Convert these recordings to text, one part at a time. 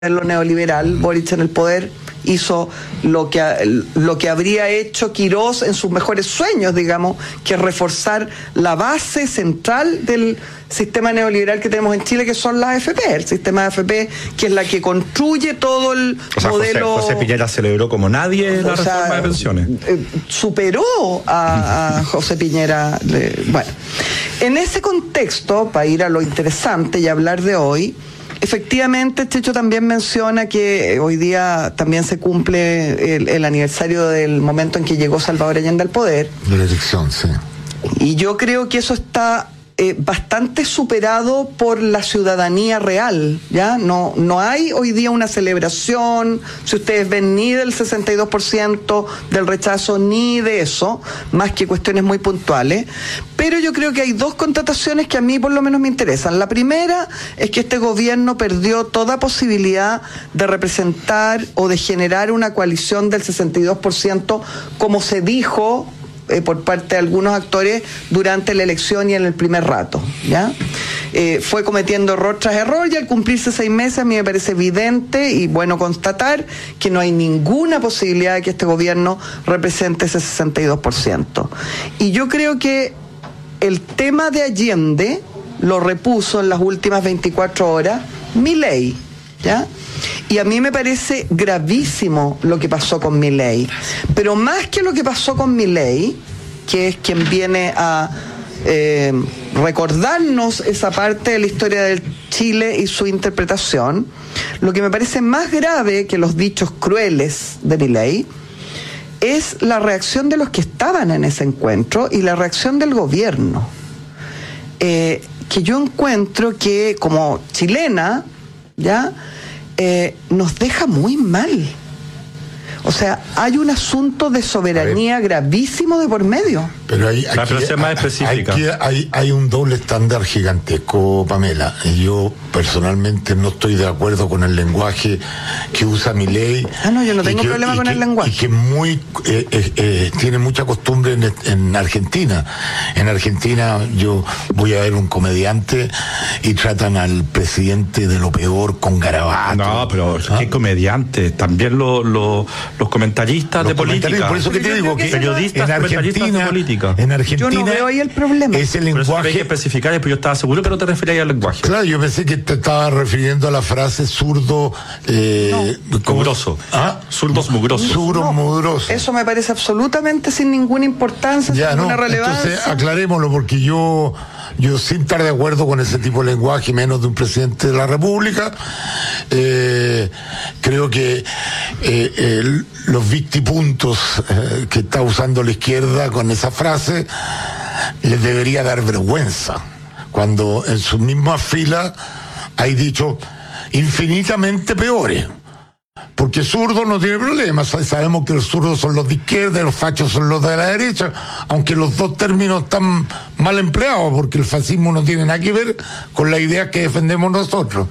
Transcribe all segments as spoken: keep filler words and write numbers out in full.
lo neoliberal. Boric en el poder hizo lo que, lo que habría hecho Quirós en sus mejores sueños, digamos, que es reforzar la base central del sistema neoliberal que tenemos en Chile, que son las A F P, el sistema de A F P, que es la que construye todo el o sea, modelo. José, José Piñera celebró como nadie la o sea, reforma de pensiones. Eh, superó a, a José Piñera. Le, bueno, en ese contexto, para ir a lo interesante y hablar de hoy, efectivamente, Checho también menciona que hoy día también se cumple el, el aniversario del momento en que llegó Salvador Allende al poder. De la elección, sí. Y yo creo que eso está eh, bastante superado por la ciudadanía real, ¿ya? No, no hay hoy día una celebración, si ustedes ven, ni del sesenta y dos por ciento del rechazo, ni de eso, más que cuestiones muy puntuales. Pero yo creo que hay dos constataciones que a mí por lo menos me interesan. La primera es que este gobierno perdió toda posibilidad de representar o de generar una coalición del sesenta y dos por ciento, como se dijo eh, por parte de algunos actores durante la elección y en el primer rato, ¿ya? Eh, fue cometiendo error tras error, y al cumplirse seis meses a mí me parece evidente y bueno constatar que no hay ninguna posibilidad de que este gobierno represente ese sesenta y dos por ciento. Y yo creo que el tema de Allende lo repuso en las últimas veinticuatro horas Milei, ¿ya? Y a mí me parece gravísimo lo que pasó con Milei. Pero más que lo que pasó con Milei, que es quien viene a eh, recordarnos esa parte de la historia del Chile y su interpretación, lo que me parece más grave que los dichos crueles de Milei es la reacción de los que estaban en ese encuentro y la reacción del gobierno, eh, que yo encuentro que como chilena, ¿ya? Eh, nos deja muy mal. O sea, hay un asunto de soberanía gravísimo de por medio. Pero hay, La aquí, frase más específica. Hay, hay, hay un doble estándar gigantesco, Pamela. Y yo personalmente no estoy de acuerdo con el lenguaje que usa Milei. Ah, no, yo no tengo que, problema con que, el lenguaje. Y que muy eh, eh, eh, tiene mucha costumbre en, en Argentina. En Argentina yo voy a ver un comediante y tratan al presidente de lo peor con garabato. No, pero ¿Ah? qué comediante. También lo, lo, los comentaristas Los de política. Por eso que te digo que periodistas, en comentaristas de política. En Argentina, yo no veo ahí el problema. Ese Por eso hay lenguaje. que especificar, pero yo estaba seguro que no te referías al lenguaje. Claro, yo pensé que te estaba refiriendo a la frase zurdo. Eh, no. Mugroso. ¿Ah? Zurdos mugrosos. Zurdos no, mugrosos. Eso me parece absolutamente sin ninguna importancia, ya, sin no, ninguna relevancia. Entonces aclarémoslo, porque yo, yo sin estar de acuerdo con ese tipo de lenguaje, menos de un presidente de la República, eh, creo que eh, el, los victipuntos eh, que está usando la izquierda con esa frase les debería dar vergüenza, cuando en sus mismas filas hay dicho infinitamente peores. Porque zurdo no tiene problema, sabemos que los zurdos son los de izquierda y los fachos son los de la derecha, aunque los dos términos están mal empleados, porque el fascismo no tiene nada que ver con la idea que defendemos nosotros.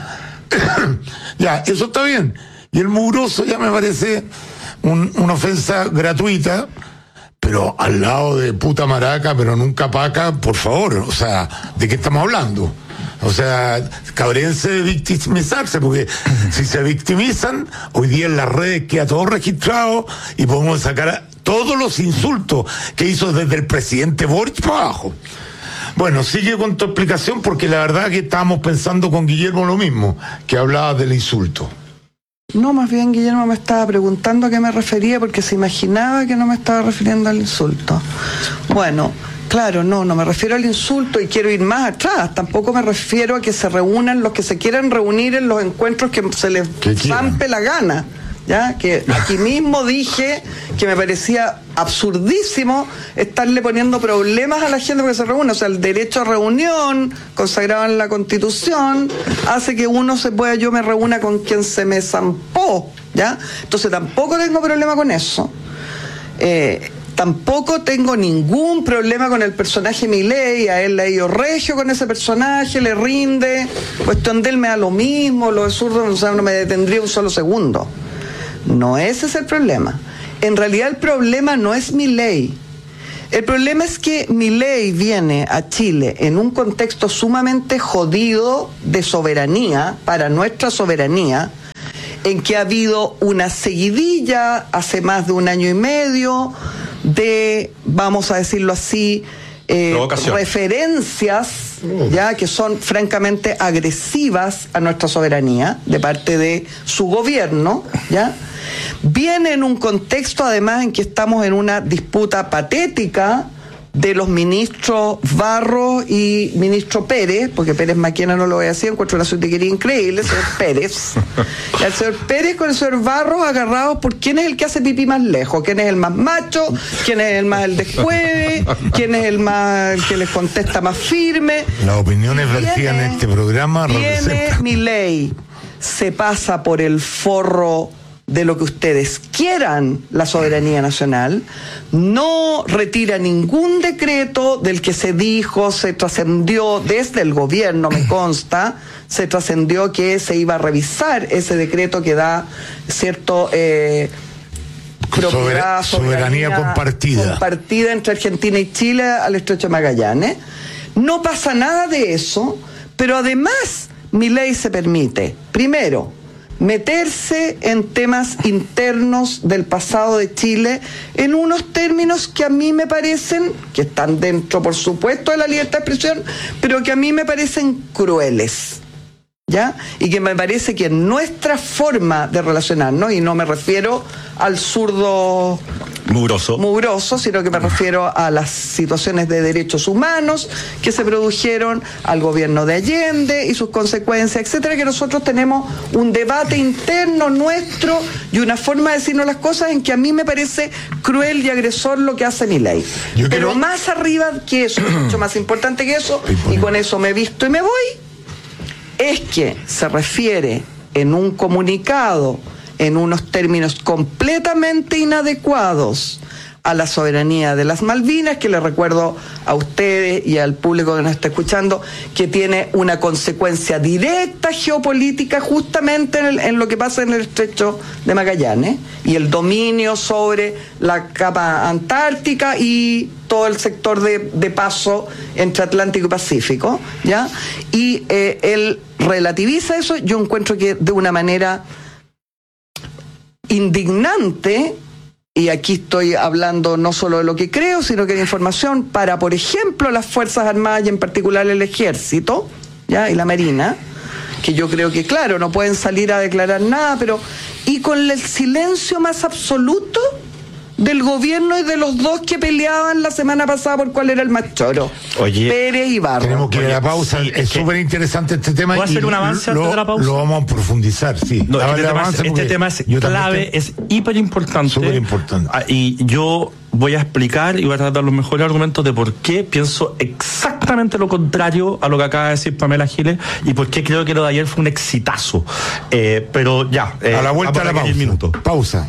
Ya, eso está bien. Y el mugroso ya me parece un, una ofensa gratuita, pero al lado de puta maraca, pero nunca paca, por favor, o sea, ¿de qué estamos hablando? O sea, cabrense de victimizarse, porque si se victimizan, hoy día en las redes queda todo registrado y podemos sacar todos los insultos que hizo desde el presidente Boric para abajo. Bueno, sigue con tu explicación, porque la verdad que estábamos pensando con Guillermo lo mismo, que hablaba del insulto. No, más bien Guillermo me estaba preguntando a qué me refería, porque se imaginaba que no me estaba refiriendo al insulto. Bueno, claro, no, no me refiero al insulto y quiero ir más atrás. Tampoco me refiero a que se reúnan los que se quieran reunir en los encuentros que se les zampe la gana. Ya, que aquí mismo dije que me parecía absurdísimo estarle poniendo problemas a la gente porque se reúne. O sea, el derecho a reunión consagrado en la Constitución hace que uno se pueda, yo me reúna con quien se me zampó, ¿ya? Entonces tampoco tengo problema con eso. Eh, Tampoco tengo ningún problema con el personaje Milei, a él le ha ido regio con ese personaje, le rinde, cuestión de él me da lo mismo, lo de zurdo, o sea, no me detendría un solo segundo. No ese es el problema. En realidad el problema no es Milei. El problema es que Milei viene a Chile en un contexto sumamente jodido de soberanía, para nuestra soberanía, en que ha habido una seguidilla hace más de un año y medio de, vamos a decirlo así, eh, referencias ya que son francamente agresivas a nuestra soberanía de parte de su gobierno, ya viene en un contexto además en que estamos en una disputa patética de los ministros Barros y ministro Pérez, porque Pérez Maquena no lo voy a decir, encuentro una sutiquería increíble, el señor Pérez. Y el señor Pérez con el señor Barros agarrados por quién es el que hace pipí más lejos, quién es el más macho, quién es el más el descueve, quién es el más el que les contesta más firme. Las opiniones vertidas en este programa Viene Milei, se pasa por el forro de lo que ustedes quieran la soberanía nacional, no retira ningún decreto del que se dijo, se trascendió desde el gobierno, me consta, se trascendió que se iba a revisar ese decreto que da cierto eh, propiedad, soberanía, soberanía compartida. compartida entre Argentina y Chile al estrecho de Magallanes. No pasa nada de eso, pero además Milei se permite, primero, meterse en temas internos del pasado de Chile en unos términos que a mí me parecen, que están dentro, por supuesto, de la libertad de expresión, pero que a mí me parecen crueles, ¿ya? Y que me parece que nuestra forma de relacionarnos, y no me refiero al zurdo mugroso, mugroso, sino que me refiero a las situaciones de derechos humanos que se produjeron, al gobierno de Allende y sus consecuencias, etcétera, que nosotros tenemos un debate interno nuestro y una forma de decirnos las cosas en que a mí me parece cruel y agresor lo que hace Milei. Pero quiero... más arriba que eso, mucho más importante que eso, y con eso me visto y me voy, es que se refiere en un comunicado en unos términos completamente inadecuados a la soberanía de las Malvinas, que les recuerdo a ustedes y al público que nos está escuchando, que tiene una consecuencia directa geopolítica justamente en, el, en lo que pasa en el estrecho de Magallanes, y el dominio sobre la capa antártica y todo el sector de, de paso entre Atlántico y Pacífico, ¿ya? Y eh, él relativiza eso, yo encuentro que de una manera indignante, y aquí estoy hablando no solo de lo que creo, sino que de información para, por ejemplo, las Fuerzas Armadas y en particular el Ejército, ¿ya? Y la Marina, que yo creo que, claro, no pueden salir a declarar nada, pero y con el silencio más absoluto del gobierno y de los dos que peleaban la semana pasada por cuál era el más choro. Oye, Pérez y Barros. Tenemos que ir a la pausa, sí, es súper interesante este tema. ¿Puedo hacer un avance antes de la pausa? Lo vamos a profundizar, sí. No, este, tema es, este tema es clave, te... es hiper importante. Súper importante. Y yo voy a explicar y voy a tratar los mejores argumentos de por qué pienso exactamente lo contrario a lo que acaba de decir Pamela Giles y por qué creo que lo de ayer fue un exitazo. Eh, pero ya. Eh, a la vuelta a la pausa. Minuto. Pausa.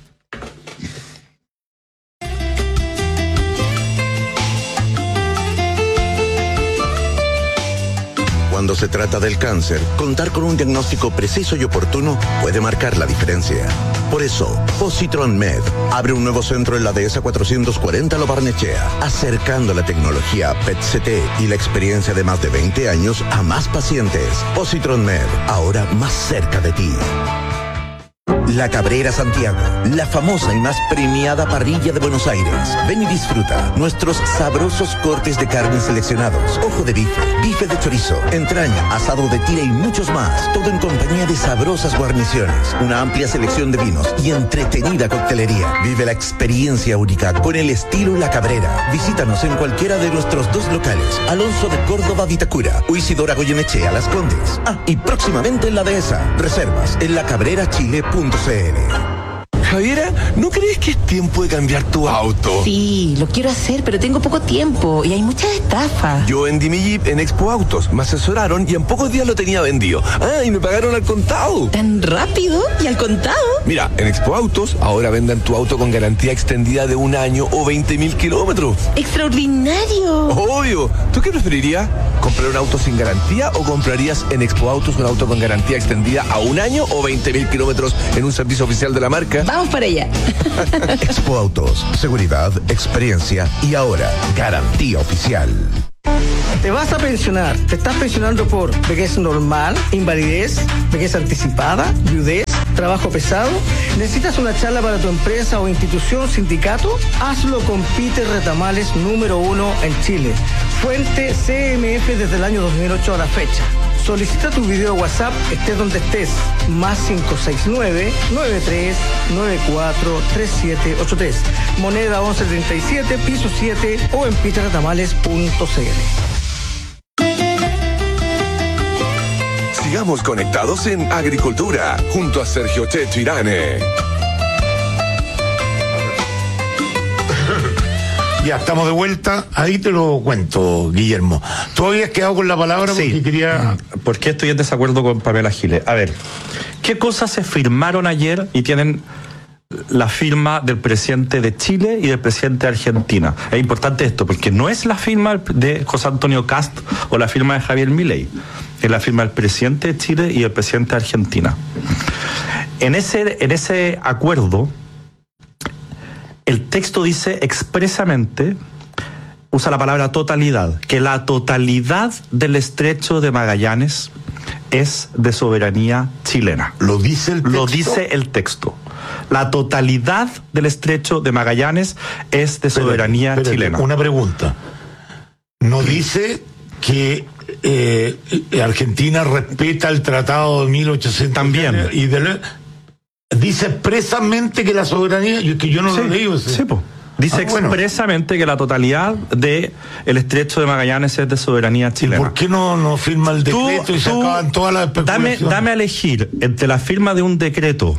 Cuando se trata del cáncer, contar con un diagnóstico preciso y oportuno puede marcar la diferencia. Por eso, Positron Med abre un nuevo centro en la Dehesa cuatrocientos cuarenta Lo Barnechea, acercando la tecnología P E T C T y la experiencia de más de veinte años a más pacientes. Positron Med, ahora más cerca de ti. La Cabrera Santiago, la famosa y más premiada parrilla de Buenos Aires. Ven y disfruta nuestros sabrosos cortes de carne seleccionados, ojo de bife, bife de chorizo, entraña, asado de tira y muchos más. Todo en compañía de sabrosas guarniciones, una amplia selección de vinos y entretenida coctelería. Vive la experiencia única con el estilo La Cabrera. Visítanos en cualquiera de nuestros dos locales, Alonso de Córdoba, Vitacura, o Isidora Goyenechea, Las Condes. Ah, y próximamente en la Dehesa. Reservas en lacabrerachile punto c l. Javiera, ¿no crees que es tiempo de cambiar tu auto? Sí, lo quiero hacer, pero tengo poco tiempo y hay muchas estafas. Yo vendí mi Jeep en Expo Autos, me asesoraron y en pocos días lo tenía vendido. Ah, y me pagaron al contado. ¿Tan rápido y al contado? Mira, en Expo Autos ahora venden tu auto con garantía extendida de un año o veinte mil kilómetros. ¡Extraordinario! Obvio. ¿Tú qué preferirías? ¿Comprar un auto sin garantía o comprarías en Expo Autos un auto con garantía extendida a un año o veinte mil kilómetros en un servicio oficial de la marca? Vamos para allá. Expo Autos, seguridad, experiencia y ahora garantía oficial. Te vas a pensionar, te estás pensionando por vejez normal, invalidez, vejez anticipada, viudez, ¿Trabajo pesado? ¿Necesitas una charla para tu empresa o institución, sindicato? Hazlo con Peter Retamales, número uno en Chile. Fuente C M F desde el año dos mil ocho a la fecha. Solicita tu video WhatsApp, estés donde estés. Más cinco seis nueve, nueve tres nueve cuatro, tres siete ocho tres. Moneda once treinta y siete, piso siete o en peter retamales punto c l. Sigamos conectados en Agricultura, junto a Sergio Checho Irane. Ya estamos de vuelta, ahí te lo cuento, Guillermo. ¿Tú habías quedado con la palabra? Sí. Porque quería... ¿Por qué estoy en desacuerdo con Pamela Giles? A ver, ¿qué cosas se firmaron ayer y tienen la firma del presidente de Chile y del presidente de Argentina? Es importante esto, porque no es la firma de José Antonio Kast o la firma de Javier Milei, es la firma del presidente de Chile y del presidente de Argentina. En ese, en ese acuerdo, el texto dice expresamente, usa la palabra totalidad, que la totalidad del estrecho de Magallanes es de soberanía chilena. ¿Lo dice el texto? Lo dice el texto. La totalidad del estrecho de Magallanes es de soberanía espérate, espérate, chilena. Una pregunta. ¿No dice que eh, Argentina respeta el Tratado de mil ochocientos? También. Y de la, dice expresamente que la soberanía, yo, que yo no Sí, lo leí. sí, po. Dice Ah, bueno. expresamente que la totalidad de el estrecho de Magallanes es de soberanía chilena. ¿Por qué no, no firma el Tú- decreto y se tú- acaban todas las Dame, especulaciones? dame a elegir entre la firma de un decreto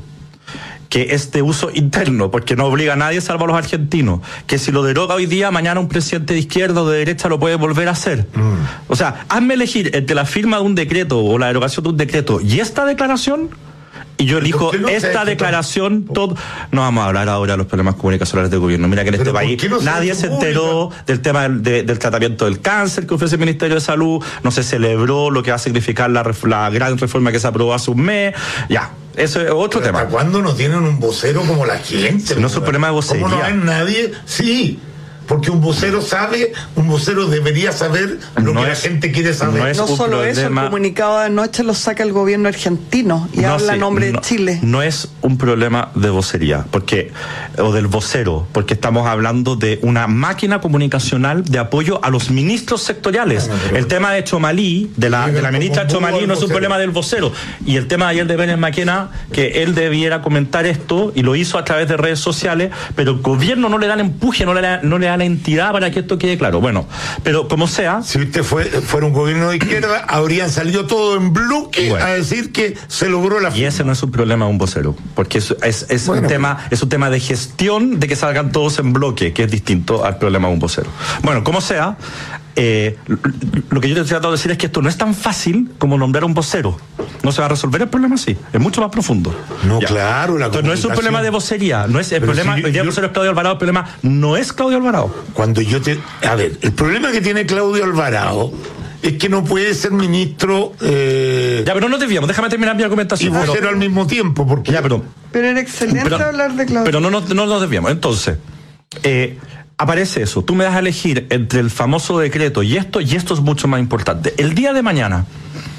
que es de uso interno, porque no obliga a nadie salvo a los argentinos, que si lo deroga hoy día, mañana un presidente de izquierda o de derecha lo puede volver a hacer. Mm. O sea, hazme elegir entre la firma de un decreto o la derogación de un decreto y esta declaración, y yo elijo ¿Por qué no se ha esta hecho declaración. Todo. No vamos a hablar ahora de los problemas comunicacionales del gobierno. Mira que en este ¿Pero por país qué no se ha nadie hecho se enteró pública? del tema del, de- del tratamiento del cáncer que ofrece el Ministerio de Salud, no se celebró lo que va a significar la, ref- la gran reforma que se aprobó hace un mes. Ya, eso es otro ¿Pero tema. ¿Hasta cuándo no tienen un vocero como la gente? No es un problema de vocería. ¿Cómo no hay nadie? Sí, porque un vocero sabe, un vocero debería saber lo No que es- la gente quiere saber. no es- No un solo eso, el problema- comunicado de anoche lo saca el gobierno argentino y No, habla sí, en nombre no, de Chile. No es un problema de vocería, porque o del vocero, porque estamos hablando de una máquina comunicacional de apoyo a los ministros sectoriales. Bueno, pero- el tema de Chomalí, de la, de la ministra Como Chomalí, búho no es un al problema del vocero. Y el tema de ayer de Benes Maquena, que él debiera comentar esto, y lo hizo a través de redes sociales, pero el gobierno no le da el empuje, no le da, no le da la entidad para que esto quede claro. Bueno, pero como sea, Si usted fue, fuera un gobierno de izquierda, habrían salido todo en bloque Bueno. a decir que se logró la y ese no es un problema de un vocero, porque es, es, es Bueno, un tema, es un tema de gestión de que salgan todos en bloque, que es distinto al problema de un vocero. Bueno, como sea, eh, lo que yo te he tratado de decir es que esto no es tan fácil como nombrar un vocero. No se va a resolver el problema así, es mucho más profundo. No, Ya. claro, la Entonces, no es un comunicación. problema de vocería, no es el Pero problema, si yo- hoy día el yo- vocero es Claudio Alvarado, el problema no es Claudio Alvarado. Cuando yo te... A ver, el problema que tiene Claudio Alvarado es que no puede ser ministro eh, Ya, pero no te desviamos, déjame terminar mi y argumentación. vocero Pero- al mismo tiempo, porque... ya, pero Pero era excelente Pero- hablar de Claudio. Pero no, no, no nos desviamos. Entonces, eh, aparece eso. Tú me das a elegir entre el famoso decreto y esto, y esto es mucho más importante. El día de mañana,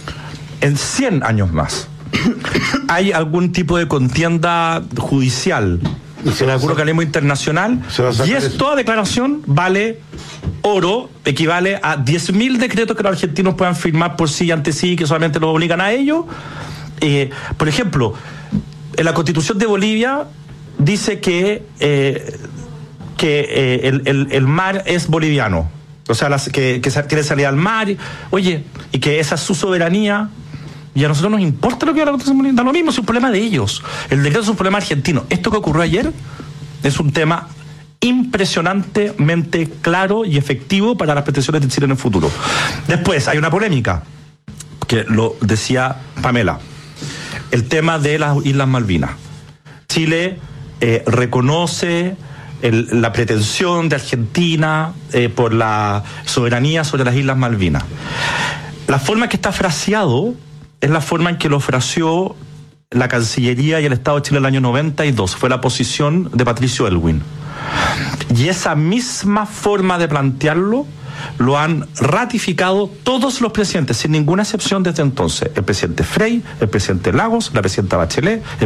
en cien años más, hay algún tipo de contienda judicial, Y se va a algún hacer- organismo internacional, se va a sacar y es eso. toda declaración vale oro, equivale a diez mil decretos que los argentinos puedan firmar por sí y ante sí, que solamente los obligan a ello. Eh, por ejemplo, en la Constitución de Bolivia dice que eh, que eh, el, el, el mar es boliviano, o sea, las, que, que tiene salida al mar, oye, y que esa es su soberanía, y a nosotros nos importa lo que haga la Constitución boliviana, da lo mismo, es un problema de ellos. El decreto es un problema argentino. Esto que ocurrió ayer es un tema impresionantemente claro y efectivo para las pretensiones de Chile en el futuro. Después, hay una polémica, que lo decía Pamela, el tema de las Islas Malvinas. Chile eh, reconoce el, la pretensión de Argentina eh, por la soberanía sobre las Islas Malvinas. La forma que está fraseado es la forma en que lo fraseó la Cancillería y el Estado de Chile en el año noventa y dos. Fue la posición de Patricio Elwin. Y esa misma forma de plantearlo lo han ratificado todos los presidentes, sin ninguna excepción desde entonces. El presidente Frei, el presidente Lagos, la presidenta Bachelet,